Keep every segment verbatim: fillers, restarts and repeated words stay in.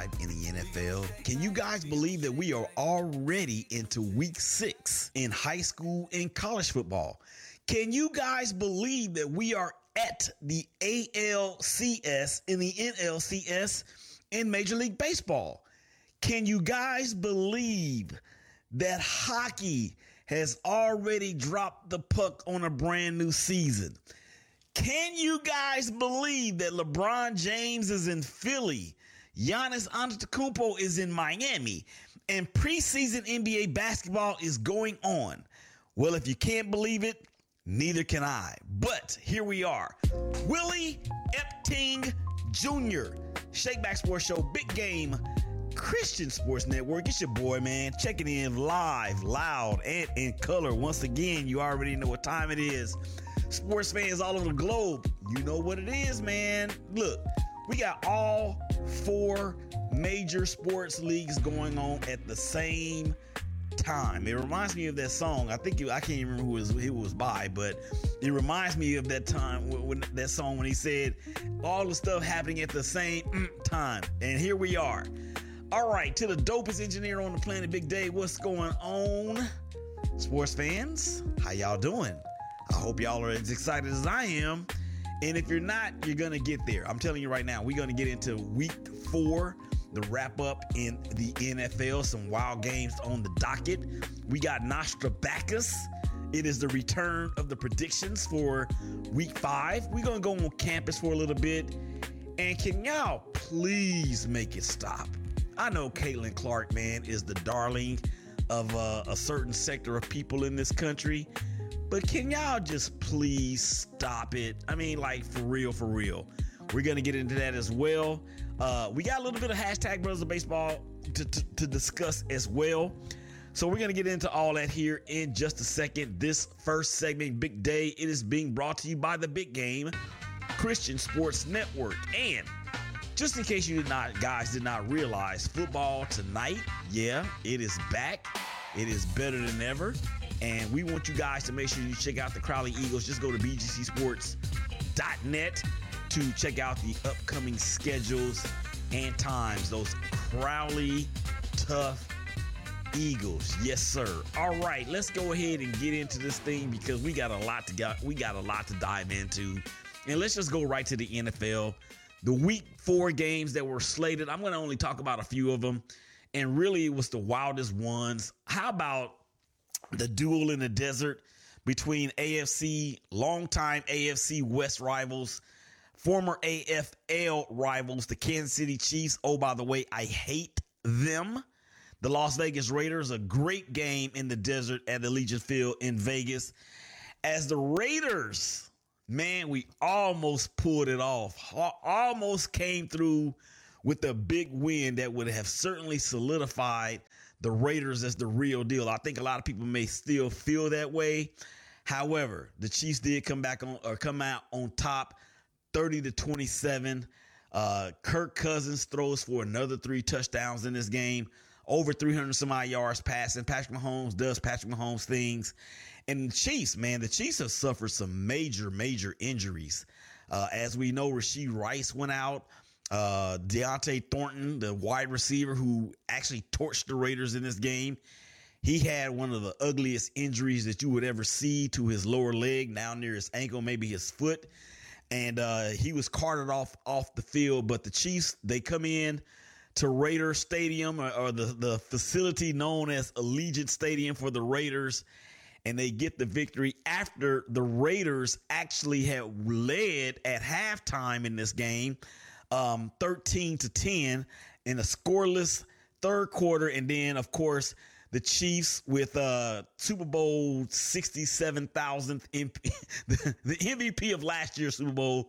five in the N F L. Can you guys believe that we are already into week six in high school and college football? Can you guys believe that we are at the A L C S in the N L C S in Major League Baseball? Can you guys believe that hockey has already dropped the puck on a brand new season? Can you guys believe that LeBron James is in Philly, Giannis Antetokounmpo is in Miami, and preseason N B A basketball is going on? Well, if you can't believe it, neither can I. But here we are. Willie Epting Junior Shakeback Sports Show, Big Game, Christian Sports Network. It's your boy, man, checking in live, loud, and in color. Once again, you already know what time it is. Sports fans all over the globe, you know what it is, man. Look, we got all four major sports leagues going on at the same time. It reminds me of that song. I think it, I can't even remember who it was, who it was by, but it reminds me of that time when, when that song when he said all the stuff happening at the same time. And here we are. All right, to the dopest engineer on the planet, Big Dave. What's going on, sports fans? How y'all doing? I hope y'all are as excited as I am. And if you're not, you're going to get there. I'm telling you right now, we're going to get into week four, the wrap up in the N F L. Some wild games on the docket. We got Nostradamus. It is the return of the predictions for week five. We're going to go on campus for a little bit. And can y'all please make it stop? I know Caitlin Clark, man, is the darling of uh, a certain sector of people in this country. But can y'all just please stop it? I mean, like, for real, for real. We're going to get into that as well. Uh, we got a little bit of hashtag Brothers of Baseball to, to, to discuss as well. So we're going to get into all that here in just a second. This first segment, Big Day, it is being brought to you by the Big Game, Christian Sports Network. And just in case you did not, guys did not realize, football tonight, yeah, it is back. It is better than ever. And we want you guys to make sure you check out the Crowley Eagles. Just go to b g c sports dot net to check out the upcoming schedules and times. Those Crowley tough Eagles. Yes, sir. All right, let's go ahead and get into this thing because we got a lot to got we got a lot to dive into. And let's just go right to the N F L. The week four games that were slated, I'm going to only talk about a few of them. And really, it was the wildest ones. How about the duel in the desert between A F C, longtime A F C West rivals, former A F L rivals, the Kansas City Chiefs. Oh, by the way, I hate them. The Las Vegas Raiders, a great game in the desert at Allegiant Field in Vegas. As the Raiders, man, we almost pulled it off. Almost came through with a big win that would have certainly solidified the Raiders as the real deal. I think a lot of people may still feel that way. However, the Chiefs did come back on or come out on top thirty to twenty-seven. Uh, Kirk Cousins throws for another three touchdowns in this game. Over three hundred some odd yards passing. Patrick Mahomes does Patrick Mahomes things. And the Chiefs, man, the Chiefs have suffered some major, major injuries. Uh, as we know, Rashee Rice went out. Uh, Deontay Thornton, the wide receiver who actually torched the Raiders in this game, he had one of the ugliest injuries that you would ever see to his lower leg, down near his ankle, maybe his foot. And uh, he was carted off off the field. But the Chiefs, they come in to Raider Stadium, or, or the, the facility known as Allegiant Stadium for the Raiders, and they get the victory after the Raiders actually had led at halftime in this game. Um, thirteen to ten in a scoreless third quarter. And then, of course, the Chiefs with uh, Super Bowl sixty-seven thousandth M V P, the, the M V P of last year's Super Bowl,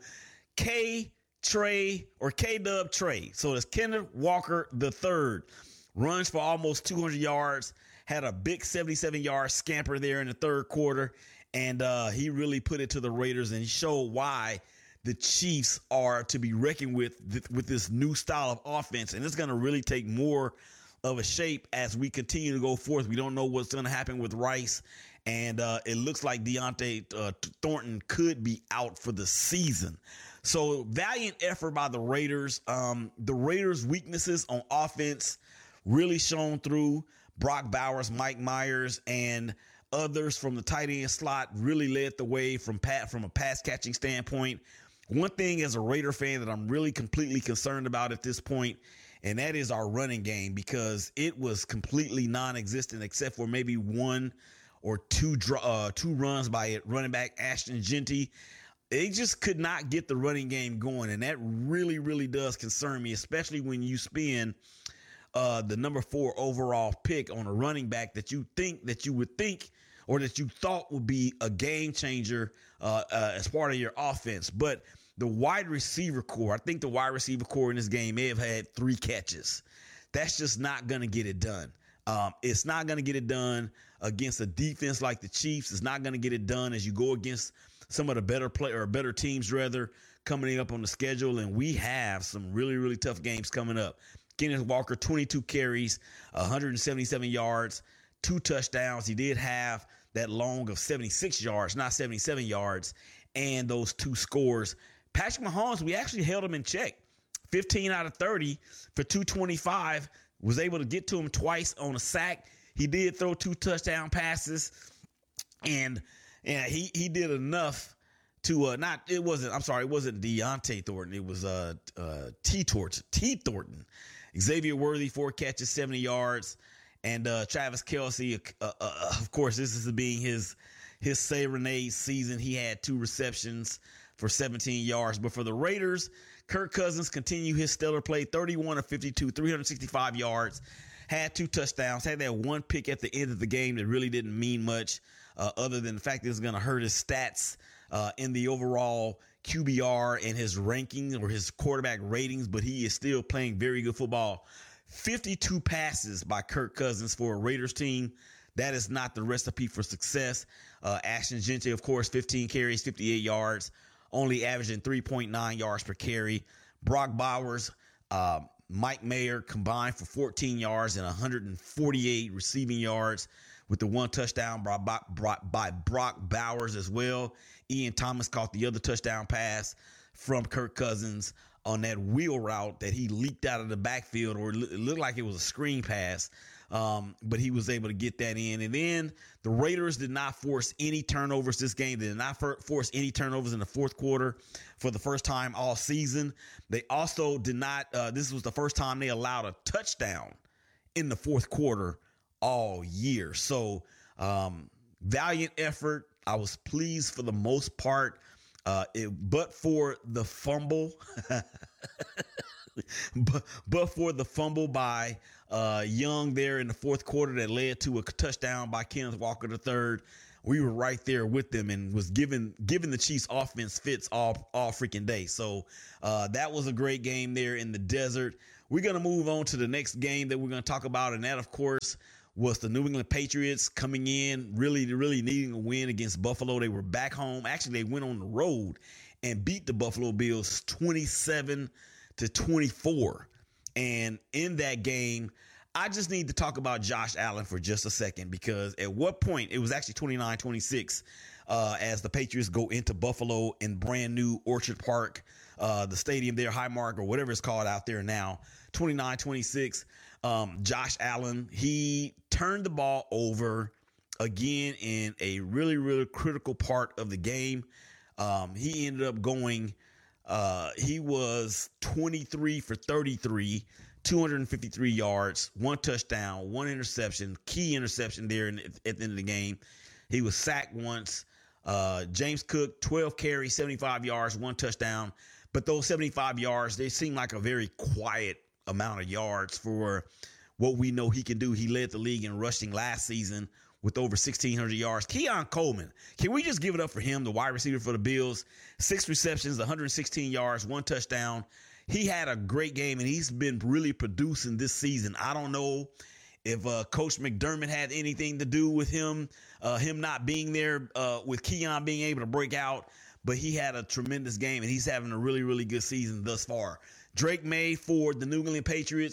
K. Trey or K-Dub Trey. So it's Kenneth Walker the third. Runs for almost two hundred yards. Had a big seventy-seven yard scamper there in the third quarter. And uh, he really put it to the Raiders and showed why the Chiefs are to be reckoned with th- with this new style of offense. And it's going to really take more of a shape as we continue to go forth. We don't know what's going to happen with Rice And uh, it looks like Deontay uh, Thornton could be out for the season. So valiant effort by the Raiders. Um, the Raiders' weaknesses on offense really shone through. Brock Bowers, Mike Myers, and others from the tight end slot really led the way from pat from a pass catching standpoint. One thing as a Raider fan that I'm really completely concerned about at this point, and that is our running game, because it was completely non-existent except for maybe one or two uh, two runs by it running back Ashton Jeanty. They just could not get the running game going, and that really, really does concern me, especially when you spend uh, the number four overall pick on a running back that you think that you would think or that you thought would be a game changer uh, uh, as part of your offense. But the wide receiver core, I think the wide receiver core in this game may have had three catches. That's just not going to get it done. Um, it's not going to get it done against a defense like the Chiefs. It's not going to get it done as you go against some of the better play or better teams, rather, coming up on the schedule. And we have some really, really tough games coming up. Kenneth Walker, twenty-two carries, one hundred seventy-seven yards, two touchdowns. He did have that long of seventy-six yards, not seventy-seven yards, and those two scores. Patrick Mahomes, we actually held him in check. fifteen out of thirty for two twenty-five. Was able to get to him twice on a sack. He did throw two touchdown passes, and and he he did enough to uh, not. It wasn't. I'm sorry. It wasn't Deontay Thornton. It was uh uh T Thornton. T Thornton. Xavier Worthy, four catches, seventy yards, and uh, Travis Kelce. Uh, uh, of course, this is being his his serenade season. He had two receptions for seventeen yards. But for the Raiders, Kirk Cousins continued his stellar play, thirty-one of fifty-two, three hundred sixty-five yards, had two touchdowns, had that one pick at the end of the game that really didn't mean much uh, other than the fact that it's going to hurt his stats uh, in the overall Q B R and his ranking or his quarterback ratings, but he is still playing very good football. fifty-two passes by Kirk Cousins for a Raiders team. That is not the recipe for success. Uh, Ashton Jeanty, of course, fifteen carries, fifty-eight yards, only averaging three point nine yards per carry. Brock Bowers, uh, Mike Mayer combined for fourteen yards and one hundred forty-eight receiving yards with the one touchdown by, by, by Brock Bowers as well. Ian Thomas caught the other touchdown pass from Kirk Cousins on that wheel route that he leaked out of the backfield, or it looked like it was a screen pass. Um, but he was able to get that in. And then the Raiders did not force any turnovers this game. They did not for- force any turnovers in the fourth quarter for the first time all season. They also did not, uh, this was the first time they allowed a touchdown in the fourth quarter all year. So um, valiant effort. I was pleased for the most part, uh, it, but for the fumble, but, but for the fumble by uh, Young there in the fourth quarter that led to a touchdown by Kenneth Walker the third. We were right there with them and was giving giving the Chiefs offense fits all all freaking day. So uh, that was a great game there in the desert. We're going to move on to the next game that we're going to talk about, and that, of course, was the New England Patriots coming in, really, really needing a win against Buffalo. They were back home. Actually, they went on the road and beat the Buffalo Bills twenty-seven to twenty-four. And in that game, I just need to talk about Josh Allen for just a second, because at what point, it was actually twenty-nine twenty-six uh, as the Patriots go into Buffalo in brand new Orchard Park, uh, the stadium there, Highmark or whatever it's called out there now, twenty-nine twenty-six. Um, Josh Allen, he turned the ball over again in a really, really critical part of the game. Um, he ended up going, uh, he was twenty-three for thirty-three, two hundred fifty-three yards, one touchdown, one interception, key interception there in, at the end of the game. He was sacked once. Uh, James Cook, twelve carries, seventy-five yards, one touchdown. But those seventy-five yards, they seem like a very quiet amount of yards for what we know he can do. He led the league in rushing last season with over sixteen hundred yards. Keon Coleman, can we just give it up for him, the wide receiver for the Bills? Six receptions, one hundred sixteen yards, one touchdown. He had a great game, and he's been really producing this season. I don't know if uh, Coach McDermott had anything to do with him, uh, him not being there, uh, with Keon being able to break out, but he had a tremendous game, and he's having a really, really good season thus far. Drake May for the New England Patriots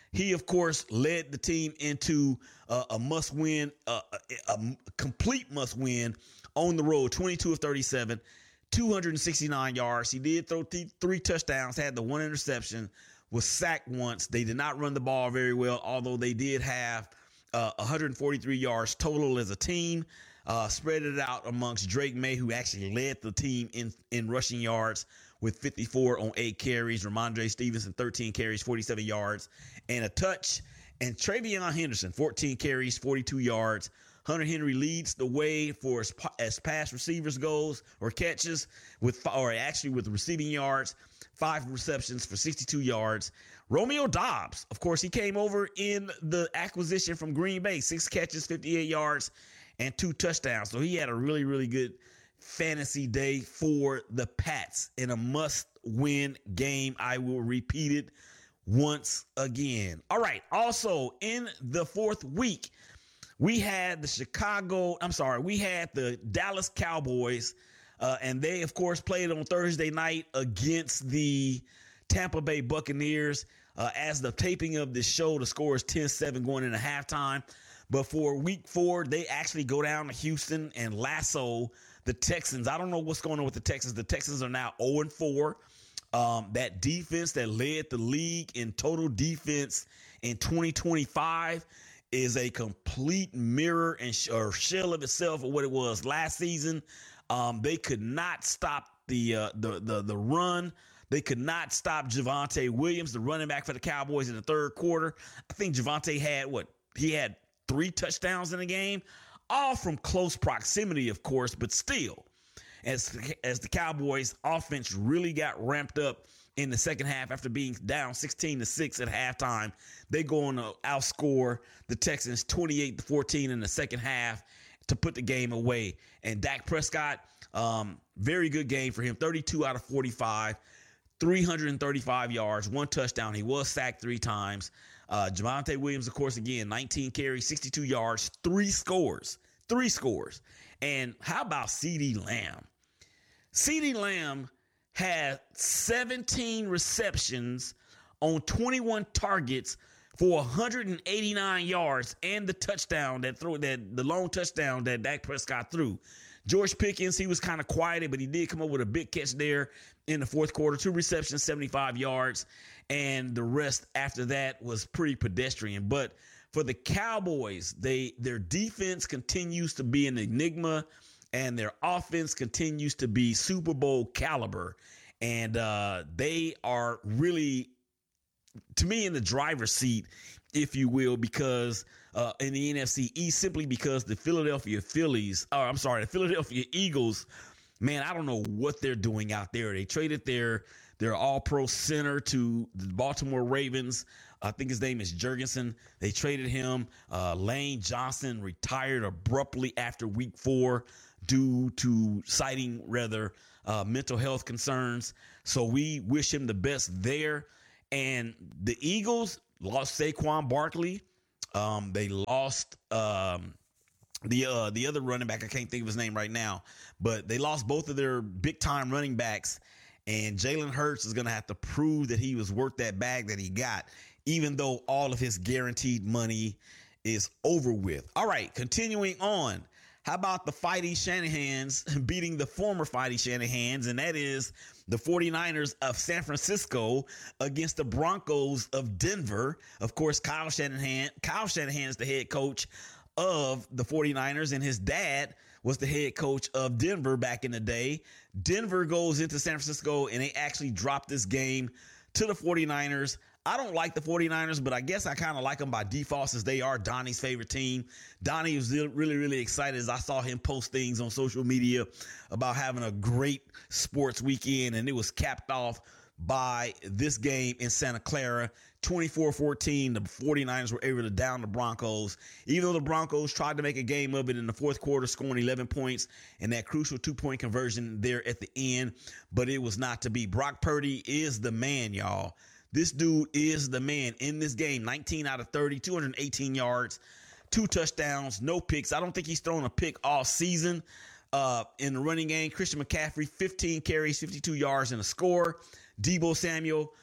He, of course, led the team into uh, a must-win, uh, a, a complete must-win on the road, twenty-two of thirty-seven, two hundred sixty-nine yards. He did throw th- three touchdowns, had the one interception, was sacked once. They did not run the ball very well, although they did have uh, one hundred forty-three yards total as a team. Uh, spread it out amongst Drake May, who actually led the team in, in rushing yards with fifty-four on eight carries. Ramondre Stevenson, thirteen carries, forty-seven yards, and a touch. And Travion Henderson, fourteen carries, forty-two yards. Hunter Henry leads the way for as, as pass receivers goes or catches with, or actually with receiving yards, five receptions for sixty-two yards. Romeo Doubs, of course, he came over in the acquisition from Green Bay, six catches, fifty-eight yards, and two touchdowns. So he had a really, really good fantasy day for the Pats in a must-win game. I will repeat it once again. All right. Also, in the fourth week, we had the Chicago, I'm sorry, we had the Dallas Cowboys, uh, and they, of course, played on Thursday night against the Tampa Bay Buccaneers. Uh, as the taping of this show, the score is ten seven going into halftime. But for week four, they actually go down to Houston and lasso the Texans. I don't know what's going on with the Texans. The Texans are now oh and four. Um, that defense that led the league in total defense in twenty twenty-five is a complete mirror and sh- or shell of itself of what it was last season. Um, they could not stop the, uh, the the the run. They could not stop Javonte Williams, the running back for the Cowboys, in the third quarter. I think Javonte had what? He had three touchdowns in the game, all from close proximity, of course, but still, as as the Cowboys offense really got ramped up in the second half after being down sixteen to six at halftime, they go on to outscore the Texans twenty-eight to fourteen in the second half to put the game away. And Dak Prescott, um, very good game for him, thirty-two out of forty-five, three hundred thirty-five yards, one touchdown. He was sacked three times. Uh, Javonte Williams, of course, again, nineteen carries, sixty-two yards, three scores, three scores. And how about CeeDee Lamb? CeeDee Lamb had seventeen receptions on twenty-one targets for one hundred eighty-nine yards and the touchdown that threw that the long touchdown that Dak Prescott threw. George Pickens, he was kind of quieted, but he did come up with a big catch there in the fourth quarter. Two receptions, seventy-five yards, and the rest after that was pretty pedestrian. But for the Cowboys, they their defense continues to be an enigma, and their offense continues to be Super Bowl caliber. And uh, they are really, to me, in the driver's seat, if you will, because uh, in the N F C East, simply because the Philadelphia Phillies, or I'm sorry, the Philadelphia Eagles, man, I don't know what they're doing out there. They traded their their all-pro center to the Baltimore Ravens. I think his name is Jurgensen. They traded him. Uh, Lane Johnson retired abruptly after week four due to citing rather uh, mental health concerns. So we wish him the best there. And the Eagles lost Saquon Barkley. Um, they lost um, the uh, the other running back. I can't think of his name right now, but they lost both of their big time running backs. And Jalen Hurts is going to have to prove that he was worth that bag that he got, even though all of his guaranteed money is over with. All right, continuing on. How about the Fighting Shanahans beating the former Fighting Shanahans, and that is the 49ers of San Francisco against the Broncos of Denver. Of course, Kyle Shanahan, Kyle Shanahan is the head coach of the 49ers, and his dad was the head coach of Denver back in the day. Denver goes into San Francisco, and they actually drop this game to the 49ers. I don't like the 49ers, but I guess I kind of like them by default since they are Donnie's favorite team. Donnie was really, really excited as I saw him post things on social media about having a great sports weekend, and it was capped off by this game in Santa Clara. twenty-four fourteen, the 49ers were able to down the Broncos, even though the Broncos tried to make a game of it in the fourth quarter, scoring eleven points and that crucial two-point conversion there at the end, but it was not to be. Brock Purdy is the man, y'all. This dude is the man in this game. nineteen out of thirty, two hundred eighteen yards, two touchdowns, no picks. I don't think he's thrown a pick all season uh, in the running game. Christian McCaffrey, fifteen carries, fifty-two yards, and a score. Deebo Samuel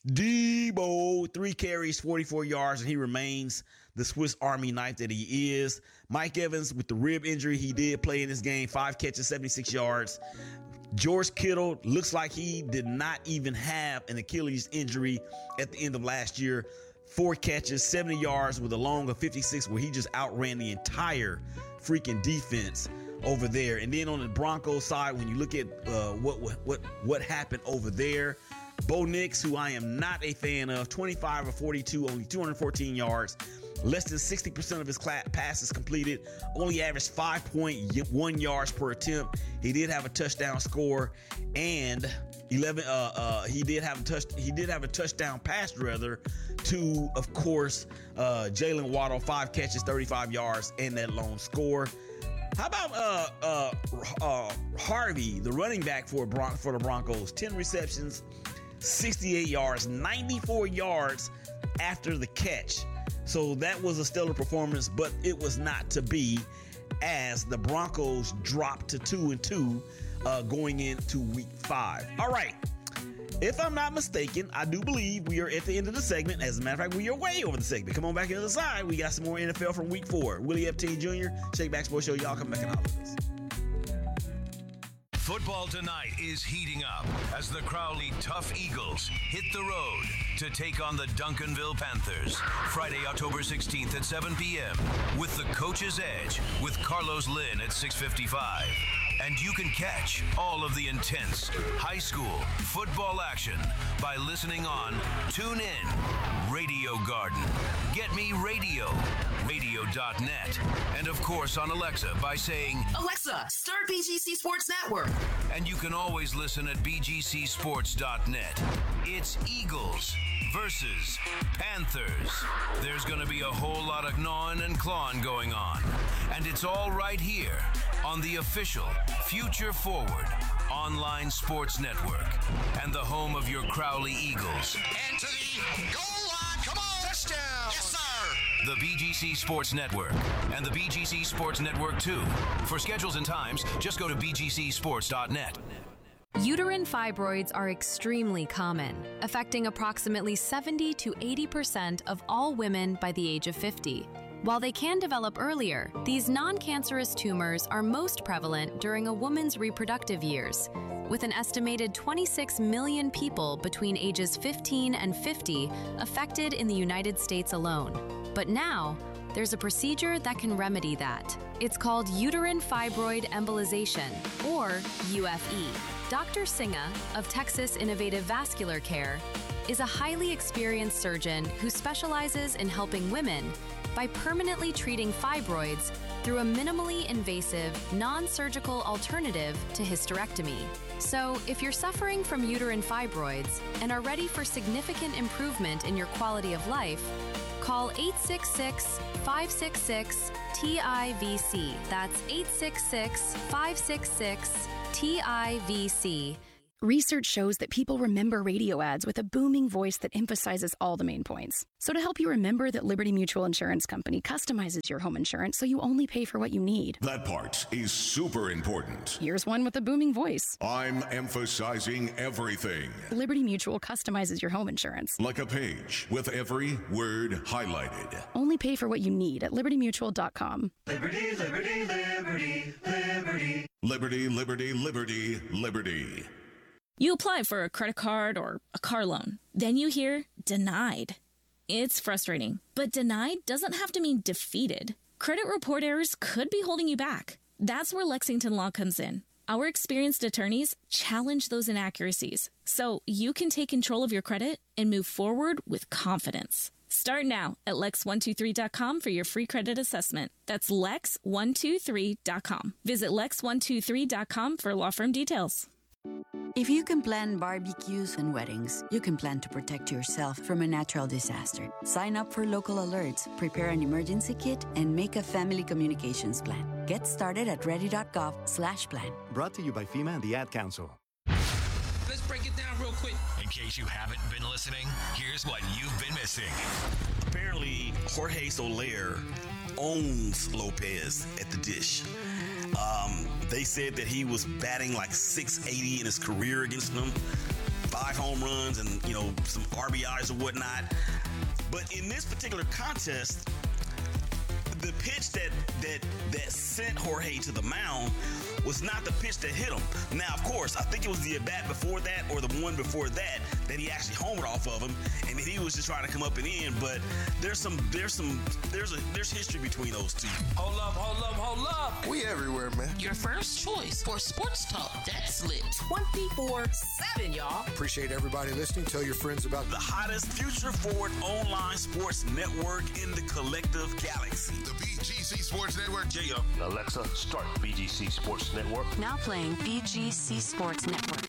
Debo, three carries, forty-four yards, and he remains the Swiss Army knife that he is. Mike Evans, with the rib injury, he did play in this game, five catches, seventy-six yards. George Kittle looks like he did not even have an Achilles injury at the end of last year. Four catches, seventy yards with a long of fifty-six, where he just outran the entire freaking defense over there. And then on the Broncos side, when you look at uh, what what what happened over there, Bo Nix, who I am not a fan of, twenty-five of forty-two, only two hundred fourteen yards, less than sixty percent of his passes completed, only averaged five point one yards per attempt. He did have a touchdown score, and eleven. Uh, uh, he did have a touch. He did have a touchdown pass, rather, to, of course, uh, Jalen Waddle, five catches, thirty-five yards, and that lone score. How about uh, uh, uh, Harvey, the running back for Bron- for the Broncos? ten receptions, sixty-eight yards, ninety-four yards after the catch. So that was a stellar performance, but it was not to be, as the Broncos dropped to two and two uh, going into week five. All right. If I'm not mistaken, I do believe we are at the end of the segment. As a matter of fact, we are way over the segment. Come on back to the other side. We got some more N F L from week four. Willie Epstein Junior, Shake Back Sports Show. Y'all come back and holler at us. Football tonight is heating up as the Crowley Tough Eagles hit the road to take on the Duncanville Panthers Friday, October sixteenth at seven p.m. with the Coach's Edge with Carlos Lynn at six fifty-five. And you can catch all of the intense high school football action by listening on TuneIn, Radio Garden, Get Me Radio, radio dot net, and of course on Alexa by saying, Alexa, start B G C Sports Network. And you can always listen at b g c sports dot net. It's Eagles versus Panthers. There's going to be a whole lot of gnawing and clawing going on. And it's all right here on the official Future Forward online sports network and the home of your Crowley Eagles. And to the goal line. Come on. Touchdown. Yes, sir. The B G C Sports Network and the B G C Sports Network two. For schedules and times, just go to b g c sports dot net. Uterine fibroids are extremely common, affecting approximately seventy to eighty percent of all women by the age of fifty. While they can develop earlier, these non-cancerous tumors are most prevalent during a woman's reproductive years, with an estimated twenty-six million people between ages fifteen and fifty affected in the United States alone. But now, there's a procedure that can remedy that. It's called uterine fibroid embolization, or U F E. Doctor Singa of Texas Innovative Vascular Care is a highly experienced surgeon who specializes in helping women by permanently treating fibroids through a minimally invasive, non-surgical alternative to hysterectomy. So, if you're suffering from uterine fibroids and are ready for significant improvement in your quality of life, call eight six six, five six six, T I V C. That's eight six six, five six six, T I V C. Research shows that people remember radio ads with a booming voice that emphasizes all the main points. So to help you remember that Liberty Mutual Insurance Company customizes your home insurance so you only pay for what you need. That part is super important. Here's one with a booming voice. I'm emphasizing everything. Liberty Mutual customizes your home insurance. Like a page with every word highlighted. Only pay for what you need at liberty mutual dot com. Liberty, liberty, liberty, liberty. Liberty, liberty, liberty, liberty. You apply for a credit card or a car loan. Then you hear denied. It's frustrating, but denied doesn't have to mean defeated. Credit report errors could be holding you back. That's where Lexington Law comes in. Our experienced attorneys challenge those inaccuracies so you can take control of your credit and move forward with confidence. Start now at lex one two three dot com for your free credit assessment. That's lex one two three dot com. Visit lex one two three dot com for law firm details. If you can plan barbecues and weddings, you can plan to protect yourself from a natural disaster. Sign up for local alerts, prepare an emergency kit, and make a family communications plan. Get started at ready dot gov slash plan. Brought to you by FEMA and the Ad Council. Let's break it down real quick. In case you haven't been listening, here's what you've been missing. Apparently, Jorge Soler owns Lopez at the Dish. Um, they said that he was batting like six eighty in his career against them. five home runs and, you know, some R B Is or whatnot. But in this particular contest, the pitch that that that sent Jorge to the mound was not the pitch that hit him. Now, of course, I think it was the at-bat before that or the one before that that he actually homered off of him, and then he was just trying to come up and in. But there's some, there's some, there's a, there's history between those two. Hold up, hold up, hold up. We everywhere, man. Your first choice for sports talk that's lit twenty-four seven, y'all. Appreciate everybody listening. Tell your friends about the hottest future-forward online sports network in the collective galaxy. The B G C Sports Network. J-Up. Alexa, start B G C Sports Network. Now playing B G C Sports Network.